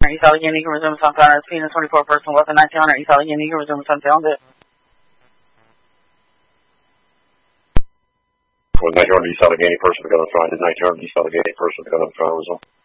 East Allegheny, you can resume Sun Tower. Phoenix 24 person, welcome 1900 East Allegheny, you can resume Sun Tower. With 1900 East Allegheny, person to go in front. 1900 East Allegheny, person to go in front, resume.